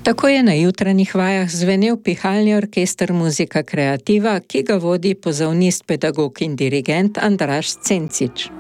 Tako je na jutranjih vajah zvenel pihalni orkester Muzika Kreativa, ki ga vodi pozavnist, pedagog in dirigent Andraž Cencič.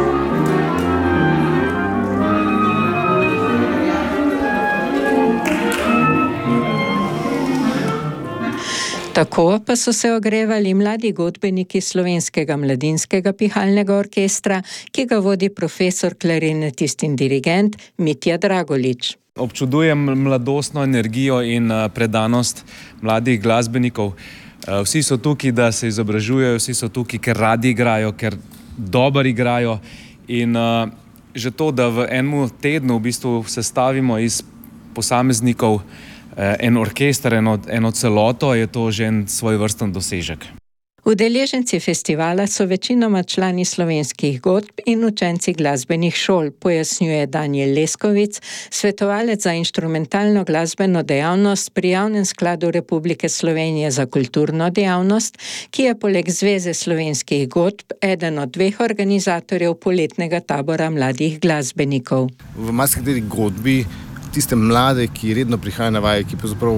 Tako pa so se ogrevali mladi godbeniki Slovenskega mladinskega pihalnega orkestra, ki ga vodi profesor klarinetist in dirigent Mitja Dragolič. Občudujem mladostno energijo in predanost mladih glasbenikov. Vsi so tukaj, da se izobražujejo, vsi so tukaj, ker radi igrajo, ker dobro igrajo. In že to, da v enem tednu v bistvu sestavimo iz posameznikov en orkester, eno celoto, je to že en svojevrsten dosežek. Udeleženci festivala so večinoma člani slovenskih godb in učenci glasbenih šol, pojasnjuje Danijel Leskovic, svetovalec za inštrumentalno glasbeno dejavnost pri Javnem skladu Republike Slovenije za kulturno dejavnost, ki je poleg Zveze slovenskih godb eden od 2 organizatorjev poletnega tabora mladih glasbenikov. V marsikateri godbi tiste mlade, ki redno prihajajo na vaje, ki pravzaprav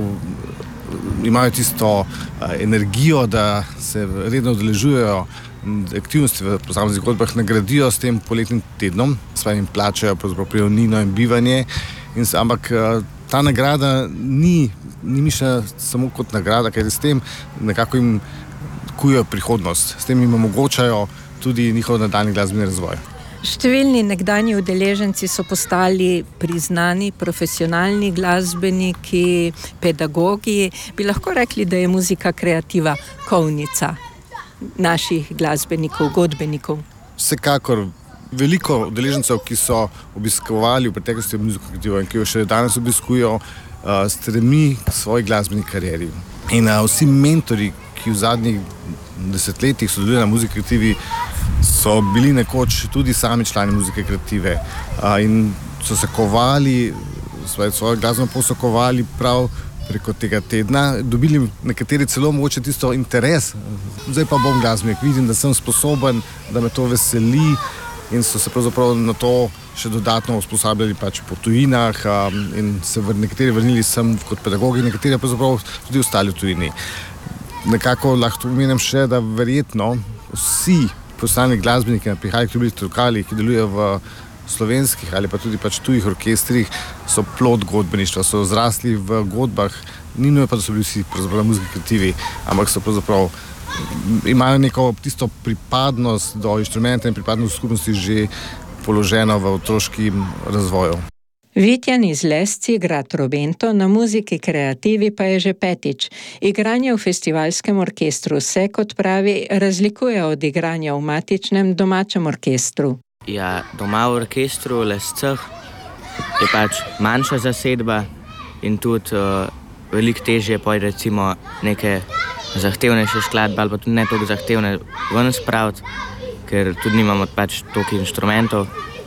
imajo tisto energijo, da se redno udeležujejo aktivnosti v posameznih godbah, nagradijo s tem poletnim tednom, jim plačajo pravzaprav prijavnino in bivanje. Ampak ta nagrada ni mišljena samo kot nagrada, ker s tem nekako jim kujejo prihodnost, s tem jim omogočajo tudi njihov nadaljnji glasbeni razvoj. Številni nekdanji udeleženci so postali priznani profesionalni glasbeniki, pedagogi. Bi lahko rekli, da je Muzika Kreativa kovnica naših glasbenikov, godbenikov? Vsekakor veliko udeležencev, ki so obiskovali v preteklosti Muziko Kreativo in ki jo še danes obiskujejo, stremi k svoji glasbeni karieri. In vsi mentori, ki v zadnjih desetletjih sodelujejo na Muziki Kreativi, so bili nekoč tudi sami člani Muzike Kreative in so se kovali, svojo glasbeno pot so kovali prav preko tega tedna, dobili nekateri celo mogoče tisto interes. Zdaj pa bom glasbenik, vidim, da sem sposoben, da me to veseli in so se pravzaprav na to še dodatno usposabljali po tujinah in se nekateri vrnili sem kot pedagogi, nekateri pravzaprav tudi ostali v tujini. Nekako lahko omenim še, da verjetno vsi profesionalni glasbeniki na pihalnih klubih lokalih, ki delujejo v slovenskih ali pa tudi tujih orkestrih, so plod godbeništva, so zrasli v godbah, ni nujno pa, da so bili vsi pravzaprav Muziki Kreativi, ampak so pravzaprav imajo neko tisto pripadnost do inštrumenta in pripadnost skupnosti že položeno v otroškem razvoju. Vitjan iz Lesci igra trobento, na Muziki Kreativi pa je že 5. Igranje v festivalskem orkestru se, kot pravi, razlikuje od igranja v matičnem domačem orkestru. Ja, doma v orkestru v Lescah je manjša zasedba in tudi veliko težje recimo neke zahtevnejše skladbe ali pa tudi ne toliko zahtevne ven spraviti, ker tudi nimamo toliko inštrumentov.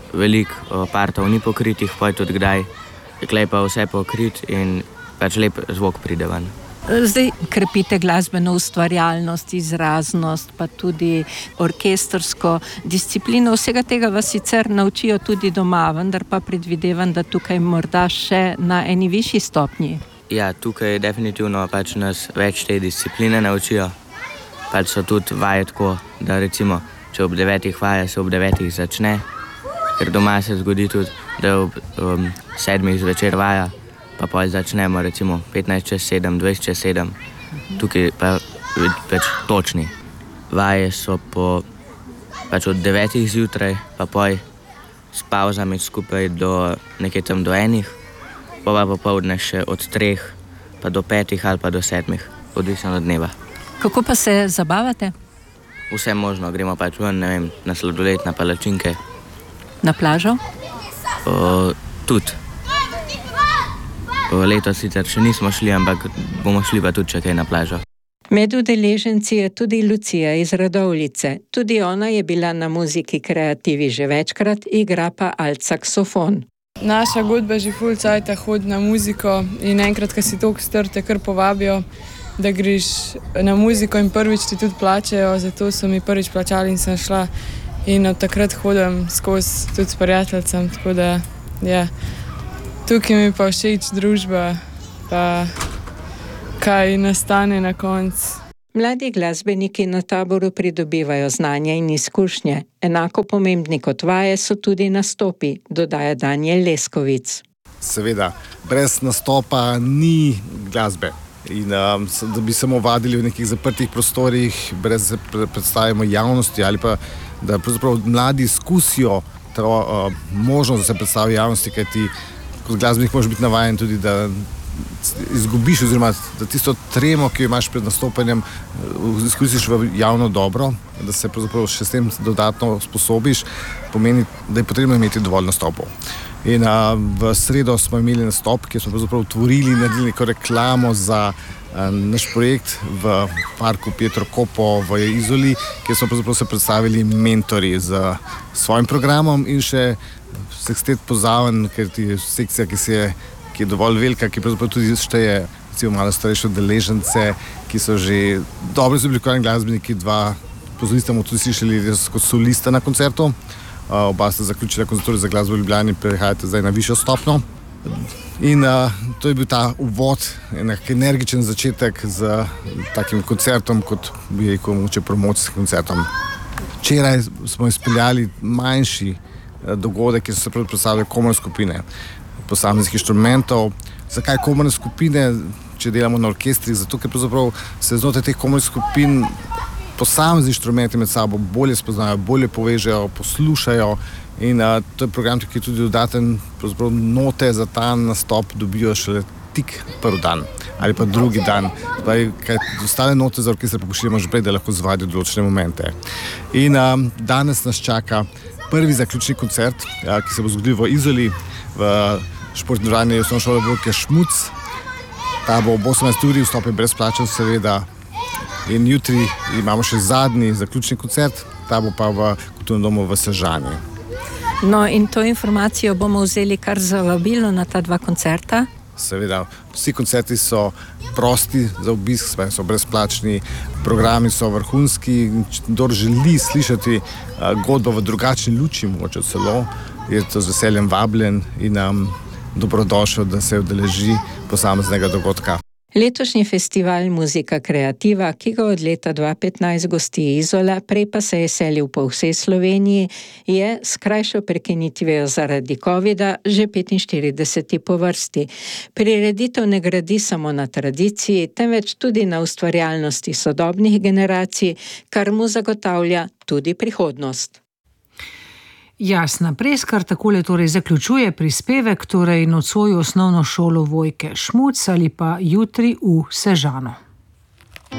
Veliko partov ni pokritih, pa je tudi kdaj pa vse pokrit in lep zvok pride ven. Zdaj krepite glasbeno ustvarjalnost, izraznost, pa tudi orkestrsko disciplino. Vsega tega vas sicer naučijo tudi doma, vendar pa predvidevam, da tukaj morda še na eni višji stopnji. Ja, tukaj definitivno nas več te discipline naučijo. So tudi vaje tako, da recimo, če ob 9 vaje se ob 9 začne, ker doma se zgodi tudi, da ob 7 zvečer vaja, pa pol začnemo recimo 15:07, 20:07, tukaj pa točni. Vaje so od 9 zjutraj, pa pol s pauzami skupaj do nekaj tam do 1, pa popoldne še od 3 pa do 5 ali pa do 7, odvisno od dneva. Kako pa se zabavate? Vse možno, gremo ven, ne vem, na sladoled, na palačinke. Na plažo? Tudi. Letos sicer še nismo šli, ampak bomo šli pa tudi, če kaj na plažo. Med udeleženci je tudi Lucija iz Radovljice. Tudi ona je bila na Muziki Kreativi že večkrat, igra pa alt-saksofon. Naša godba že ful cajta hodi na muziko in enkrat, ko si toliko star, te kar povabijo, da greš na muziko in prvič ti tudi plačajo, zato so mi prvič plačali in sem šla. In od takrat hodim skozi tudi s prijateljcem, tako da ja, tukaj mi pa všeč družba pa kaj nastane na koncu. Mladi glasbeniki na taboru pridobivajo znanje in izkušnje. Enako pomembni kot vaje so tudi nastopi, dodaja Danijel Leskovic. Seveda, brez nastopa ni glasbe. In da bi samo vadili v nekih zaprtih prostorih, brez predstavimo javnosti ali pa da pravzaprav mladi izkusijo to možnost, da se predstavi javnosti, kajti kot glasbenik možeš biti navajen tudi, da izgubiš oziroma da tisto tremo, ki jo imaš pred nastopanjem, izkusiš v javno dobro, da se pravzaprav še s tem dodatno sposobiš, pomeni, da je potrebno imeti dovolj nastopov. In v sredo smo imeli nastop, kjer smo pravzaprav otvorili in naredili neko reklamo za naš projekt v parku Pietro Coppo v Izoli, kjer smo pravzaprav se predstavili mentori z svojim programom in še Sextet Pozaven, ker je sekcija, ki je dovolj velika, ki pravzaprav tudi šteje recimo malo starejše udeležence, ki so že dobro izoblikovani glasbeniki, dva pozorista bomo tudi slišali kot solista na koncertu. Oba sta zaključila konzervatorijo za glasbo v Ljubljani, prehajate zdaj na višjo stopnjo. In to je bil ta uvod, enak energičen začetek z takim koncertom, kot bi rekel, mogoče promocijskim koncertom. Včeraj smo izpeljali manjši dogodek, kjer so se predstavljale komorne skupine posameznih inštrumentov. Zakaj komorne skupine, če delamo na orkestrih? Zato, ker pravzaprav se znotraj teh komornih skupin posamezni inštrumenti med sabo bolje spoznajo, bolje povežejo, poslušajo in to je program, ki je tudi dodaten, pravzaprav note za ta nastop dobijo šele tik prvi dan ali pa drugi dan. Kaj ostale note za orkester pa pošiljamo že prej, da lahko zvadijo določene momente. In danes nas čaka prvi zaključni koncert, ki se bo zgodil v Izoli, v športni dvorani osnovne šole Vojke Šmuc. Ta bo ob 18. uri, vstop je brezplačen seveda. In jutri imamo še zadnji zaključni koncert, ta bo pa v kulturnem domu v Sežani. No in to informacijo bomo vzeli kar za vabilo na ta dva koncerta? Seveda, vsi koncerti so prosti za obisk, so brezplačni, programi so vrhunski. Kdor želi slišati godbo v drugačni luči, mogoče celo, je to z veseljem vabljen in dobrodošel, da se udeleži posameznega dogodka. Letošnji festival Muzika Kreativa, ki ga od leta 2015 gosti Izola, prej pa se je selil po vsej Sloveniji, je s krajšo prekinitvijo zaradi covida že 45. po vrsti. Prireditev ne gradi samo na tradiciji, temveč tudi na ustvarjalnosti sodobnih generacij, kar mu zagotavlja tudi prihodnost. Jasna Preskar takole torej zaključuje prispevek, torej nocoj osnovno šolo Vojke Šmuc ali pa jutri v Sežano.